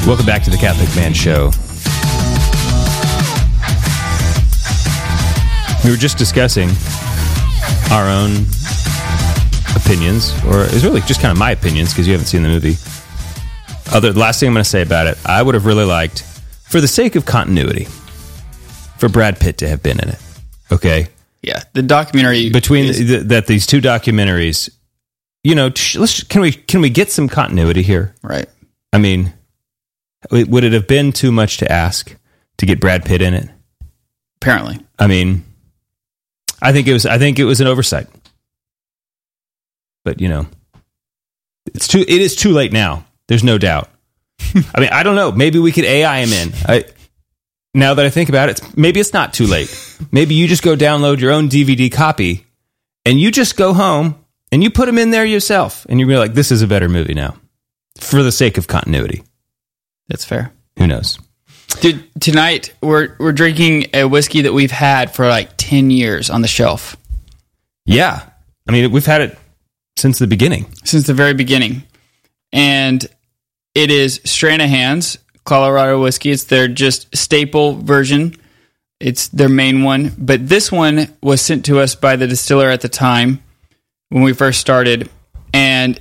Welcome back to the Catholic Man Show. We were just discussing our own opinions, or it's really just kind of my opinions because you haven't seen the movie. The last thing I'm going to say about it, I would have really liked, for the sake of continuity, for Brad Pitt to have been in it. Okay? Yeah, the documentary between these two documentaries, you know, can we get some continuity here? Right. I mean, would it have been too much to ask to get Brad Pitt in it? Apparently. I mean, I think it was an oversight. But, you know, it is too late now. There's no doubt. I mean, I don't know. Maybe we could AI him in. Now that I think about it, maybe it's not too late. Maybe you just go download your own DVD copy and you just go home and you put him in there yourself and you're like, this is a better movie now for the sake of continuity. That's fair. Who knows? Dude, tonight we're drinking a whiskey that we've had for like 10 years on the shelf. Yeah. I mean, we've had it since the beginning. Since the very beginning. And it is Stranahan's Colorado whiskey. It's their just staple version. It's their main one. But this one was sent to us by the distiller at the time when we first started. And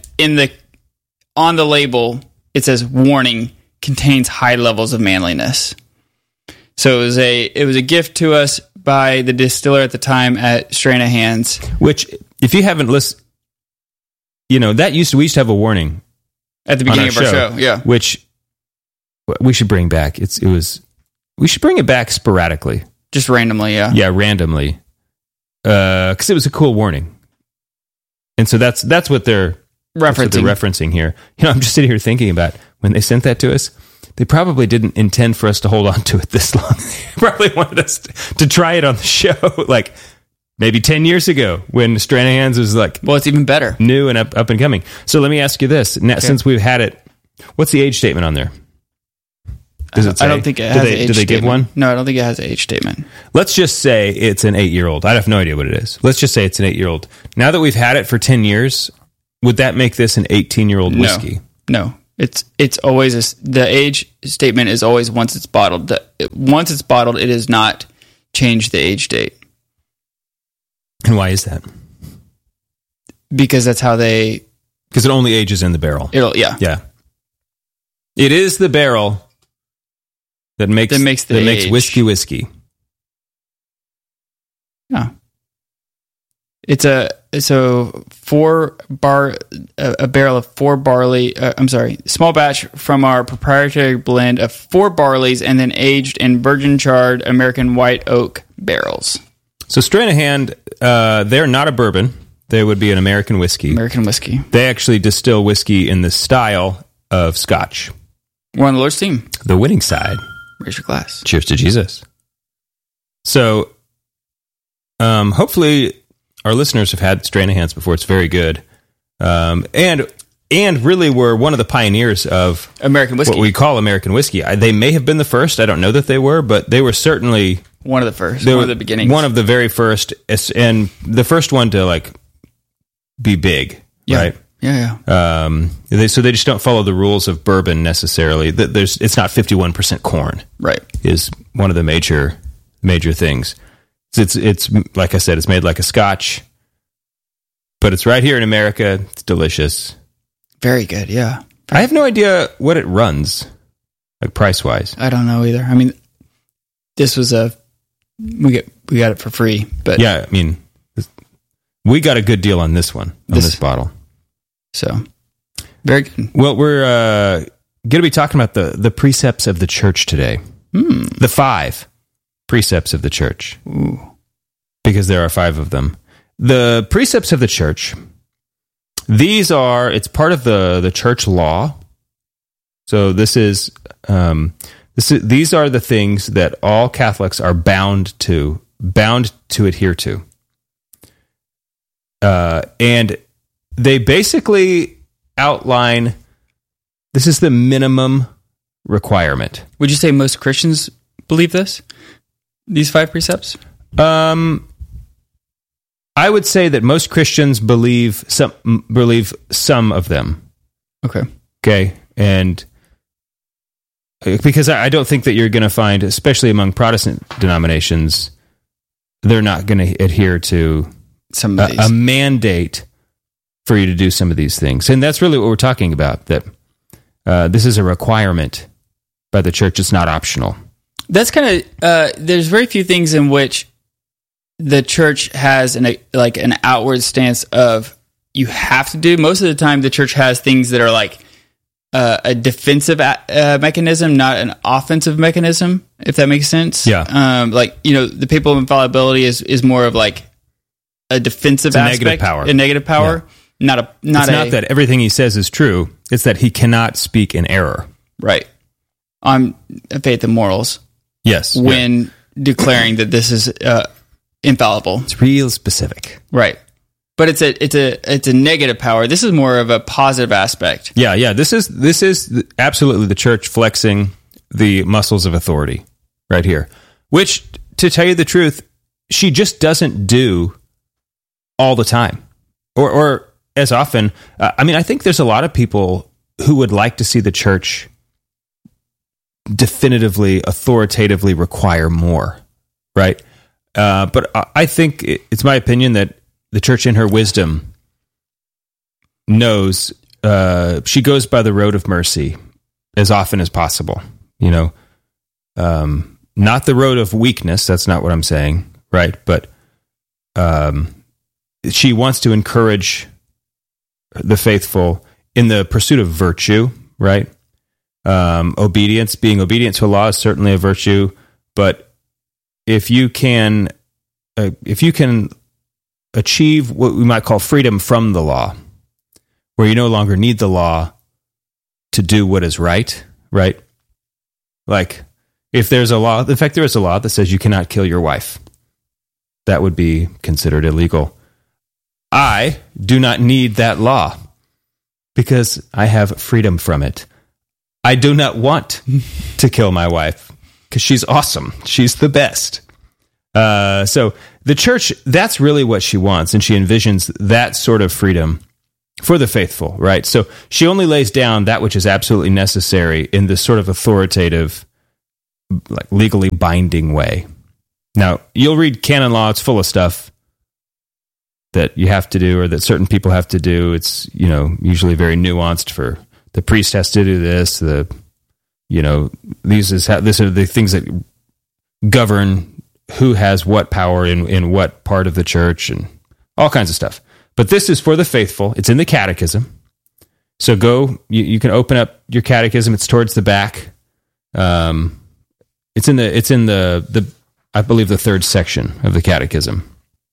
on the label, it says, warning, contains high levels of manliness. So it was a gift to us by the distiller at the time at Stranahan's. Which, if you haven't listened, you know, we used to have a warning at the beginning of our show. Yeah, which we should bring back. We should bring it back sporadically, just randomly. Yeah, randomly, because it was a cool warning, and so that's what they're referencing here. You know, I'm just sitting here thinking about when they sent that to us. They probably didn't intend for us to hold on to it this long. They probably wanted us to try it on the show, like maybe 10 years ago when Stranahan's was like, well, it's even better, new and up and coming. So let me ask you this: now, since we've had it, what's the age statement on there? Does it say? I don't think it has an age statement. Did they give one? No, I don't think it has an age statement. Let's just say it's an 8-year-old. I have no idea what it is. Let's just say it's an 8-year-old. Now that we've had it for 10 years, would that make this an 18-year-old whiskey? No. It's always the age statement is always once it's bottled. Once it's bottled, it does not change the age date. And why is that? Because that's how they. Because it only ages in the barrel. Yeah. It is the barrel that makes whiskey. Yeah. It's a barrel of 4 barley. Small batch from our proprietary blend of 4 barleys, and then aged in virgin charred American white oak barrels. So Stranahan, they're not a bourbon. They would be an American whiskey. They actually distill whiskey in the style of Scotch. We're on the Lord's team. The winning side. Raise your glass. Cheers to Jesus. So, hopefully our listeners have had Stranahan's before. It's very good. And really were one of the pioneers of American whiskey. What we call American whiskey. They may have been the first. I don't know that they were, but they were certainly one of the first. One of the beginnings. One of the very first, and the first one to like be big, right? Yeah. So they just don't follow the rules of bourbon necessarily. It's not 51% corn, right? Is one of the major things. It's like I said, it's made like a Scotch, but it's right here in America. It's delicious. Very good, yeah. I have no idea what it runs, like price wise. I don't know either. I mean, this was we got it for free, but yeah, I mean, we got a good deal on this one, on this bottle. So, very good. Well, we're going to be talking about the precepts of the church today. The 5 precepts of the church. Ooh. Because there are 5 of them. The precepts of the church, it's part of the church law. So these are the things that all Catholics are bound to adhere to. And they basically outline, this is the minimum requirement. Would you say most Christians believe this? These 5 precepts? I would say that most Christians believe some of them. Okay. And because I don't think that you're going to find, especially among Protestant denominations, they're not going to adhere to Some of these. a mandate for you to do some of these things. And that's really what we're talking about, that this is a requirement by the church. It's not optional. That's kind of, there's very few things in which the church has an outward stance of you have to do. Most of the time, the church has things that are like a defensive mechanism, not an offensive mechanism, if that makes sense. Yeah. The papal infallibility is more of like a defensive aspect. A negative power. Yeah. It's not that everything he says is true. It's that he cannot speak in error. Right. On faith and morals. Yes. When declaring that this is infallible. It's real specific. Right. But it's a negative power. This is more of a positive aspect. Yeah. This is absolutely the church flexing the muscles of authority right here, which, to tell you the truth, she just doesn't do all the time or as often. I think there's a lot of people who would like to see the church definitively, authoritatively require more, right? But I think it's my opinion that the church, in her wisdom, knows she goes by the road of mercy as often as possible. Not the road of weakness. That's not what I'm saying, right? But she wants to encourage the faithful in the pursuit of virtue, right? Obedience, being obedient to a law is certainly a virtue, but if you can achieve what we might call freedom from the law, where you no longer need the law to do what is right? Like, if there's a law, in fact, there is a law that says you cannot kill your wife. That would be considered illegal. I do not need that law because I have freedom from it. I do not want to kill my wife because she's awesome. She's the best. So the church, that's really what she wants, and she envisions that sort of freedom for the faithful, right? So she only lays down that which is absolutely necessary in this sort of authoritative, like legally binding way. Now, you'll read canon law, it's full of stuff that you have to do or that certain people have to do. It's, usually very nuanced. For the priest has to do this, these are the things that govern who has what power in what part of the church and all kinds of stuff. But this is for the faithful. It's in the catechism. So you can open up your catechism. It's towards the back. It's in the I believe the third section of the catechism.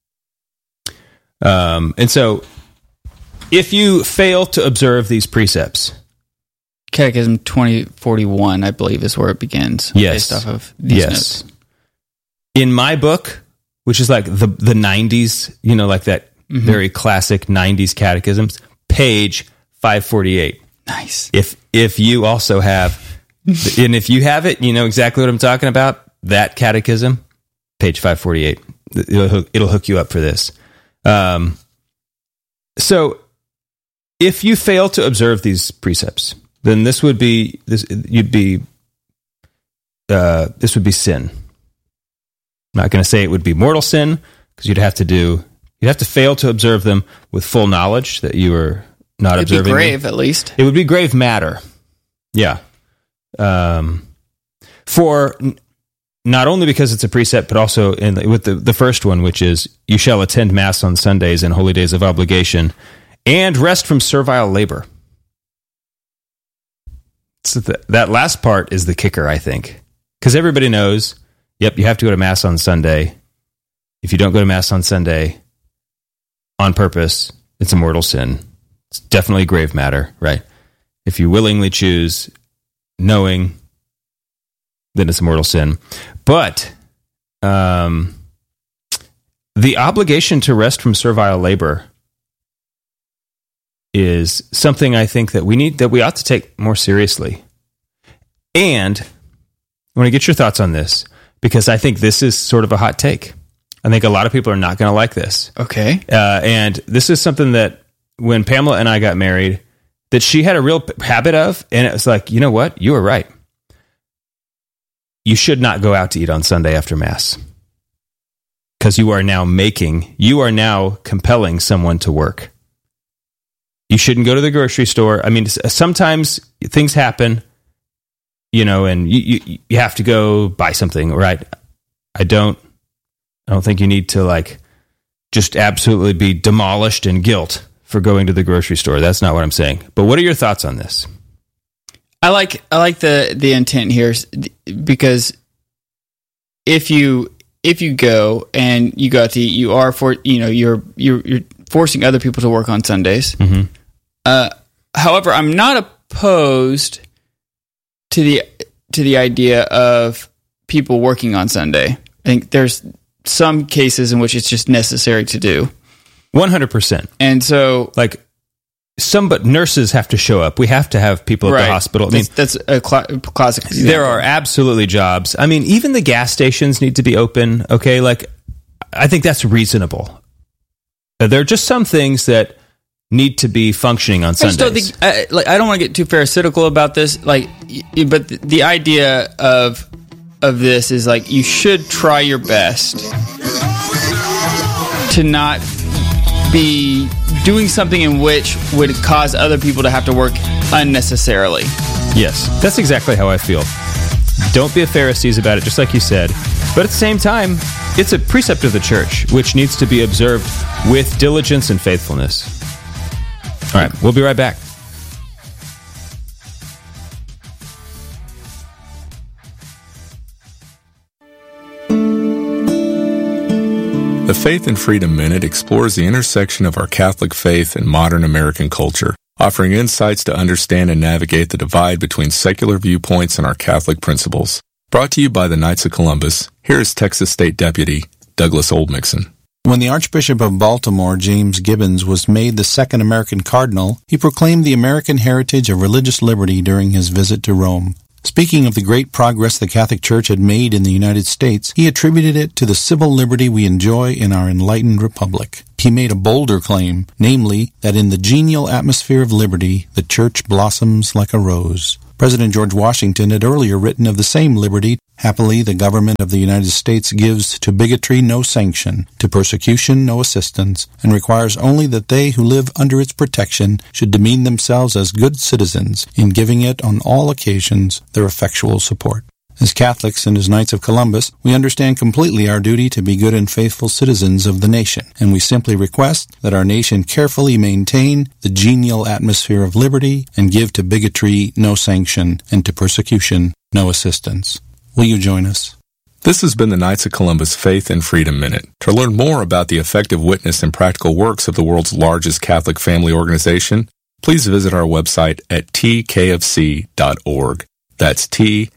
And so if you fail to observe these precepts, Catechism 2041, I believe, is where it begins. Yes. Based off of these notes. In my book, which is like the 90s, like that very classic 90s catechisms, page 548. Nice. If you also have, and if you have it, you know exactly what I'm talking about, that catechism, page 548. It'll hook you up for this. So if you fail to observe these precepts, then this would be sin. I'm not going to say it would be mortal sin, because you'd have to fail to observe them with full knowledge that you were not observing them. It'd be grave, at least. It would be grave matter. Yeah. For not only because it's a precept, but also with the first one, which is, you shall attend Mass on Sundays and holy days of obligation, and rest from servile labor. So that last part is the kicker, I think. Because everybody knows, you have to go to Mass on Sunday. If you don't go to Mass on Sunday on purpose, it's a mortal sin. It's definitely grave matter, right? If you willingly choose knowing, then it's a mortal sin. But the obligation to rest from servile labor is something I think that we ought to take more seriously. And I want to get your thoughts on this, because I think this is sort of a hot take. I think a lot of people are not going to like this. Okay. And this is something that when Pamela and I got married, that she had a real habit of, and it was like, you know what? You were right. you should not go out to eat on Sunday after Mass. Because you are now compelling someone to work. You shouldn't go to the grocery store. I mean, sometimes things happen, and you have to go buy something, right? I don't think you need to just absolutely be demolished in guilt for going to the grocery store. That's not what I'm saying. But what are your thoughts on this? I like the intent here, because if you go and you go out to eat, you are you're forcing other people to work on Sundays. Mm-hmm. However, I'm not opposed to the idea of people working on Sunday. I think there's some cases in which it's just necessary to do. 100%. And so, but nurses have to show up. We have to have people at the hospital. That's a classic example. There are absolutely jobs. I mean, even the gas stations need to be open. Okay, I think that's reasonable. There are just some things that need to be functioning on Sundays. I don't want to get too pharisaical about this. But the idea of this is you should try your best to not be doing something in which would cause other people to have to work unnecessarily. Yes, that's exactly how I feel. Don't be a Pharisees about it, just like you said. But at the same time, it's a precept of the church, which needs to be observed with diligence and faithfulness. All right, we'll be right back. The Faith and Freedom Minute explores the intersection of our Catholic faith and modern American culture, offering insights to understand and navigate the divide between secular viewpoints and our Catholic principles. Brought to you by the Knights of Columbus, here is Texas State Deputy Douglas Oldmixon. When the Archbishop of Baltimore, James Gibbons, was made the second American cardinal, he proclaimed the American heritage of religious liberty during his visit to Rome. Speaking of the great progress the Catholic Church had made in the United States, he attributed it to the civil liberty we enjoy in our enlightened republic. He made a bolder claim, namely, that in the genial atmosphere of liberty, the Church blossoms like a rose. President George Washington had earlier written of the same liberty. Happily, the government of the United States gives to bigotry no sanction, to persecution no assistance, and requires only that they who live under its protection should demean themselves as good citizens in giving it on all occasions their effectual support. As Catholics and as Knights of Columbus, we understand completely our duty to be good and faithful citizens of the nation, and we simply request that our nation carefully maintain the genial atmosphere of liberty and give to bigotry no sanction and to persecution no assistance. Will you join us? This has been the Knights of Columbus Faith and Freedom Minute. To learn more about the effective witness and practical works of the world's largest Catholic family organization, please visit our website at tkfc.org. That's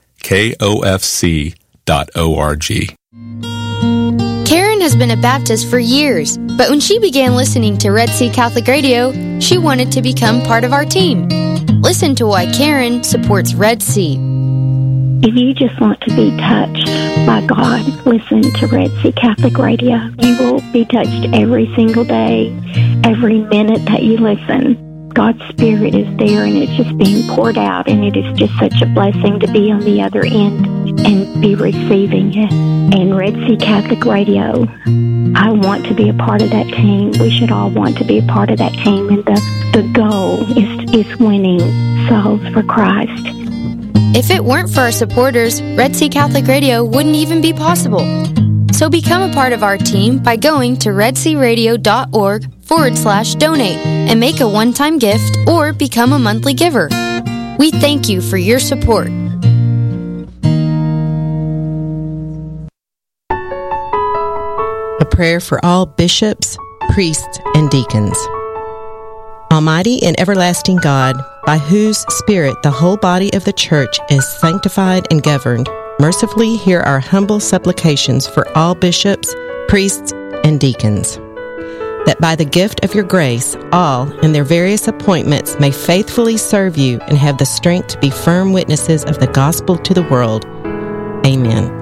tkofc.org. Karen has been a Baptist for years, but when she began listening to Red Sea Catholic Radio, she wanted to become part of our team. Listen to why Karen supports Red Sea. If you just want to be touched by God, listen to Red Sea Catholic Radio. You will be touched every single day, every minute that you listen. God's Spirit is there, and it's just being poured out, and it is just such a blessing to be on the other end and be receiving it. And Red Sea Catholic Radio, I want to be a part of that team. We should all want to be a part of that team, and the goal is winning souls for Christ. If it weren't for our supporters, Red Sea Catholic Radio wouldn't even be possible. So become a part of our team by going to redsearadio.org/donate and make a one-time gift or become a monthly giver. We thank you for your support. A prayer for all bishops, priests, and deacons. Almighty and everlasting God, by whose Spirit the whole body of the Church is sanctified and governed, mercifully hear our humble supplications for all bishops, priests, and deacons, that by the gift of your grace, all in their various appointments may faithfully serve you and have the strength to be firm witnesses of the gospel to the world. Amen.